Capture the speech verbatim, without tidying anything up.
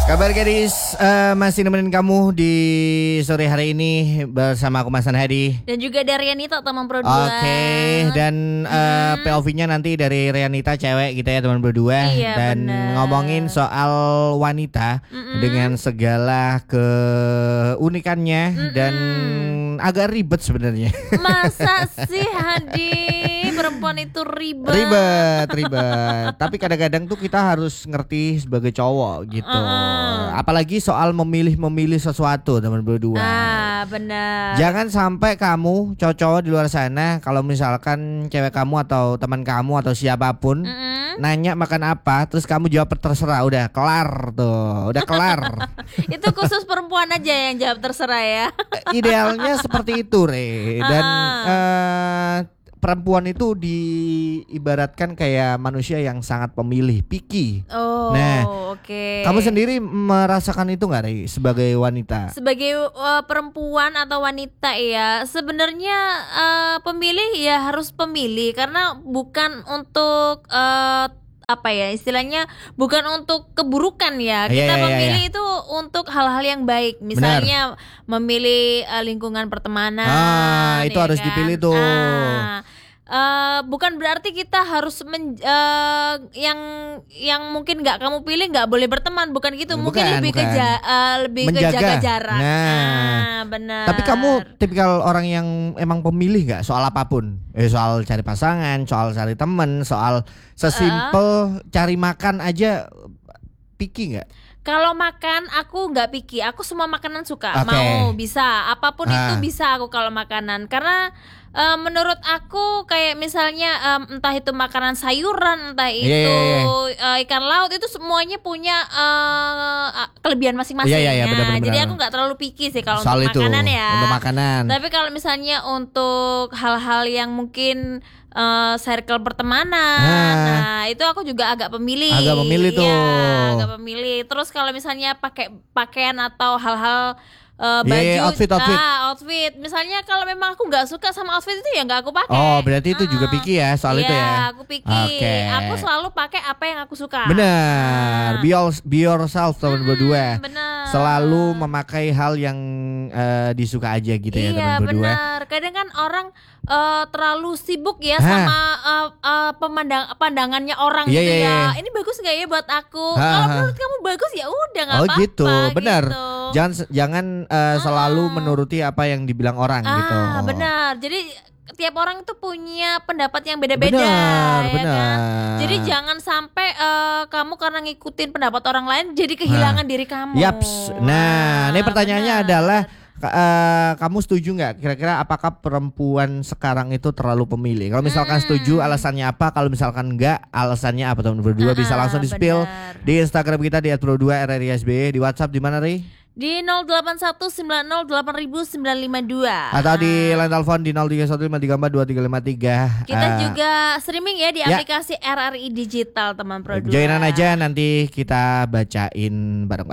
Kabar gadis, uh, masih nemenin kamu di sore hari ini bersama aku Mas Hadi. Dan juga dari Rianita teman berdua. Oke, okay. Dan uh, hmm. P O V-nya nanti dari Rianita cewek gitu ya teman berdua. Iya, dan bener. ngomongin soal wanita Mm-mm. dengan segala keunikannya Mm-mm. dan agak ribet sebenarnya. Masa sih Hadi, perempuan itu ribet? Ribet, ribet. Tapi kadang-kadang tuh kita harus ngerti sebagai cowok gitu. Uh-uh. Apalagi soal memilih-memilih sesuatu teman berdua. Ah, benar. Jangan sampai kamu cowok-cowok di luar sana, kalau misalkan cewek kamu atau teman kamu atau siapapun mm-hmm. nanya makan apa, terus kamu jawab terserah, udah kelar tuh, udah kelar. Itu khusus perempuan aja yang jawab terserah ya. Idealnya seperti itu, Re. Dan uh-uh. uh, perempuan itu diibaratkan kayak manusia yang sangat pemilih, picky. Oh, nah, oke. Okay. Kamu sendiri merasakan itu nggak, Rey, sebagai wanita? Sebagai uh, perempuan atau wanita ya, sebenarnya uh, pemilih ya harus pemilih karena bukan untuk uh, apa ya istilahnya, bukan untuk keburukan ya. Kita yeah, yeah, memilih yeah. itu untuk hal-hal yang baik. Misalnya Benar. memilih uh, lingkungan pertemanan. Ah, itu ya harus kan? dipilih tuh. Ah. Uh, bukan berarti kita harus men, uh, yang yang mungkin nggak kamu pilih nggak boleh berteman, bukan gitu. Bukan, mungkin lebih bukan. ke ja, uh, lebih Menjaga. ke jaga jarak. Nah, nah benar. Tapi kamu tipikal orang yang emang pemilih nggak soal apapun? Eh, soal cari pasangan, soal cari temen, soal sesimpel uh, cari makan aja, picky nggak? Kalau makan aku nggak picky, aku semua makanan suka, okay. mau bisa, apapun ah. itu bisa aku kalau makanan. Karena uh, menurut aku kayak misalnya um, entah itu makanan sayuran, entah itu yeah, yeah, yeah. Uh, ikan laut, itu semuanya punya uh, kelebihan masing-masing. Yeah, yeah, yeah, bener, bener, Jadi bener. aku nggak terlalu picky sih kalau Soal untuk itu, makanan ya. Untuk makanan. Tapi kalau misalnya untuk hal-hal yang mungkin Uh, circle pertemanan, nah. nah itu aku juga agak pemilih, agak memilih tuh, ya, agak pemilih. Terus kalau misalnya pakai pakaian atau hal-hal uh, baju, yeah, yeah, outfit, outfit. Ah, outfit. Misalnya kalau memang aku nggak suka sama outfit itu ya nggak aku pakai. Oh, berarti itu uh, juga picky ya soal iya, itu ya? Iya, aku picky. Okay. Aku selalu pakai apa yang aku suka. Benar, nah. be, all, be yourself teman hmm, berdua. Benar. Selalu memakai hal yang uh, disuka aja gitu iya, ya teman berdua. Iya benar. Kadang kan orang Uh, terlalu sibuk ya ha. sama uh, uh, pemandang pandangannya orang yeah, gitu yeah, ya. Yeah. Ini bagus nggak ya buat aku? Ha, Kalau ha. menurut kamu bagus ya udah nggak oh, apa-apa. gitu, benar. Gitu. Jangan jangan uh, selalu ah. menuruti apa yang dibilang orang ah, gitu. Benar. Jadi tiap orang itu punya pendapat yang beda-beda. Benar, ya benar. Kan? Jadi jangan sampai uh, kamu karena ngikutin pendapat orang lain jadi kehilangan nah. diri kamu. Yaps. Nah, ini pertanyaannya benar. adalah Uh, kamu setuju nggak? Kira-kira apakah perempuan sekarang itu terlalu pemilih? Kalau misalkan hmm. setuju, alasannya apa? Kalau misalkan nggak, alasannya apa? Teman berdua uh, bisa langsung di spill di Instagram kita di et pro dua r r i s b y, di WhatsApp di mana, Ri? Di nol delapan satu sembilan nol delapan sembilan lima dua atau di line telepon di nol tiga satu lima tiga empat dua tiga lima tiga. Kita uh, juga streaming ya di ya. aplikasi R R I Digital teman Pro dua. Joinan aja, nanti kita bacain bareng-bareng.